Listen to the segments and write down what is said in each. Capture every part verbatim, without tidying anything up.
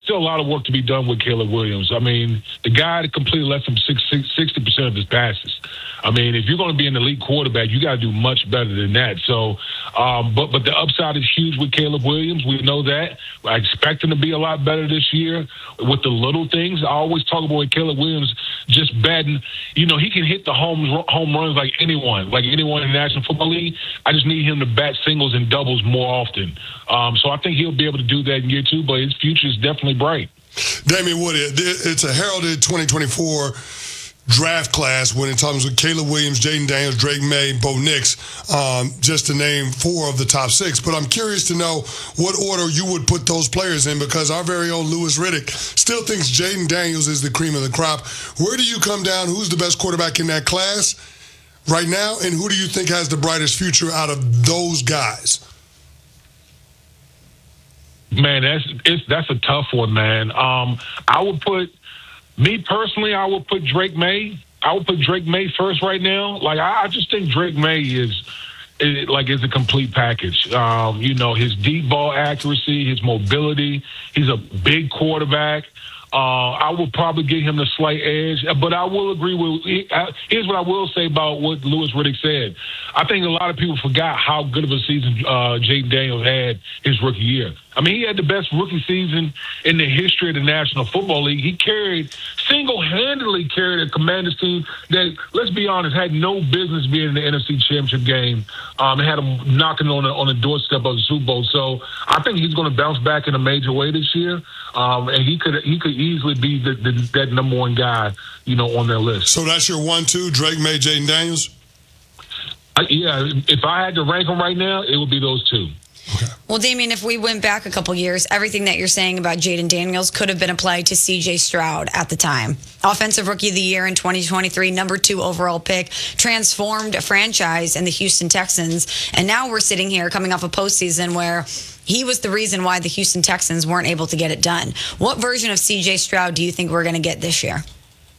still a lot of work to be done with Caleb Williams. I mean, the guy completed less than sixty percent of his passes. I mean, if you're going to be an elite quarterback, you got to do much better than that. So, um, but but the upside is huge with Caleb Williams. We know that. I expect him to be a lot better this year with the little things. I always talk about Caleb Williams just batting. You know, he can hit the home home runs like anyone, like anyone in the National Football League. I just need him to bat singles and doubles more often. Um, so I think he'll be able to do that in year two. But his future is definitely bright. Damian Woody, it's a heralded twenty twenty-four draft class when it comes with Caleb Williams, Jaden Daniels, Drake May, Bo Nix, um, just to name four of the top six. But I'm curious to know what order you would put those players in, because our very own Louis Riddick still thinks Jaden Daniels is the cream of the crop. Where do you come down? Who's the best quarterback in that class right now, and who do you think has the brightest future out of those guys? Man, that's it's, that's a tough one, man. Um, I would put, me personally, I would put Drake May. I would put Drake May first right now. Like, I, I just think Drake May is, is like is a complete package. Um, you know, his deep ball accuracy, his mobility. He's a big quarterback. Uh, I would probably give him the slight edge, but I will agree with. Here's what I will say about what Louis Riddick said. I think a lot of people forgot how good of a season uh, Jaden Daniels had his rookie year. I mean, he had the best rookie season in the history of the National Football League. He carried, single-handedly carried a Commanders team that, let's be honest, had no business being in the N F C Championship game. Um, had them knocking on the, on the doorstep of the Super Bowl. So I think he's going to bounce back in a major way this year. Um, and he could he could easily be the, the, that number one guy, you know, on their list. So that's your one, two, Drake May, Jaden Daniels? I, yeah, if I had to rank them right now, it would be those two. Okay. Well, Damian, if we went back a couple years, everything that you're saying about Jaden Daniels could have been applied to C J Stroud at the time. Offensive Rookie of the Year in twenty twenty-three, number two overall pick, transformed a franchise in the Houston Texans. And now we're sitting here coming off a postseason where he was the reason why the Houston Texans weren't able to get it done. What version of C J Stroud do you think we're going to get this year?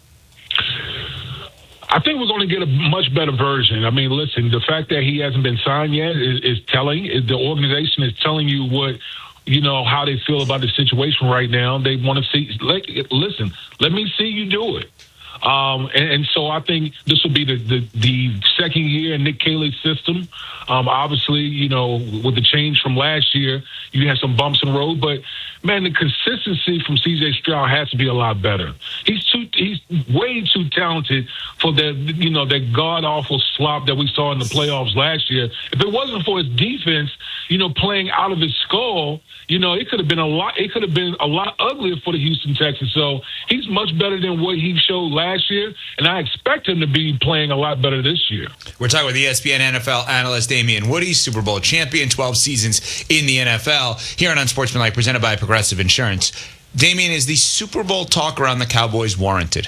I think we're going to get a much better version. I mean, listen, the fact that he hasn't been signed yet is, is telling. The organization is telling you what, you know, how they feel about the situation right now. They want to see, like, listen, let me see you do it. Um, and, and so I think this will be the, the, the second year in Nick Caley's system. Um, obviously, you know, with the change from last year, you had some bumps in the road. But, man, the consistency from C J Stroud has to be a lot better. He's too he's way too talented for that, you know, that god-awful slop that we saw in the playoffs last year. If it wasn't for his defense, you know, playing out of his skull, you know, it could have been a lot. It could have been a lot uglier for the Houston Texans. So he's much better than what he showed last year, and I expect him to be playing a lot better this year. We're talking with E S P N N F L analyst Damian Woody, Super Bowl champion, twelve seasons in the N F L, here on Unsportsmanlike, presented by Progressive Insurance. Damian, is the Super Bowl talk around the Cowboys warranted?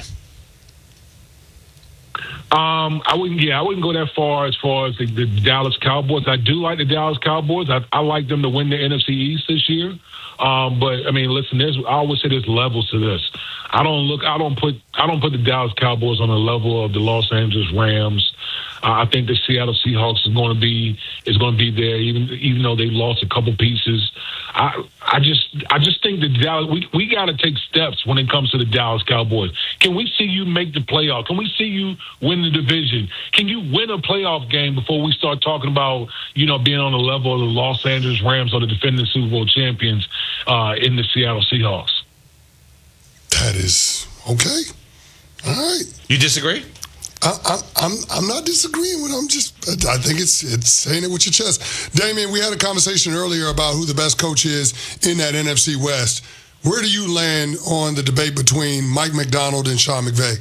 Um, I wouldn't. Yeah, I wouldn't go that far as far as the, the Dallas Cowboys. I do like the Dallas Cowboys. I, I like them to win the N F C East this year. Um, but I mean, listen. There's. I always say there's levels to this. I don't look. I don't put. I don't put the Dallas Cowboys on the level of the Los Angeles Rams. Uh, I think the Seattle Seahawks is going to be is going to be there, even even though they lost a couple pieces. I I just I just think the Dallas we we got to take steps when it comes to the Dallas Cowboys. Can we see you make the playoff? Can we see you win the division? Can you win a playoff game before we start talking about, you know, being on the level of the Los Angeles Rams or the defending Super Bowl champions uh, in the Seattle Seahawks? That is okay. All right. You disagree? I, I, I'm I'm not disagreeing with. I'm just. I think it's it's saying it with your chest. Damian, we had a conversation earlier about who the best coach is in that N F C West. Where do you land on the debate between Mike Macdonald and Sean McVay?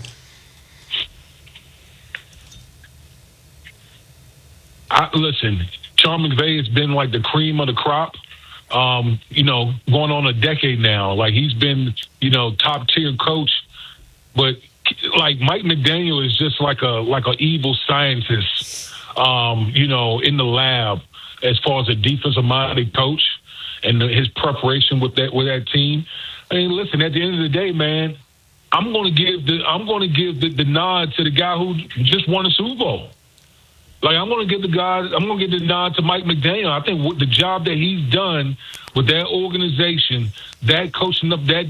I, listen, Sean McVay has been like the cream of the crop. Um, you know, going on a decade now. Like, he's been, you know, top tier coach, but like Mike McDaniel is just like a like an evil scientist, um, you know, in the lab as far as a defensive minded coach and the, his preparation with that with that team. I mean, listen, at the end of the day, man, I'm going to give the I'm going to give the, the nod to the guy who just won a Super Bowl. Like, I'm going to give the guy, I'm going to give the nod to Mike McDaniel. I think what the job that he's done with that organization, that coaching up that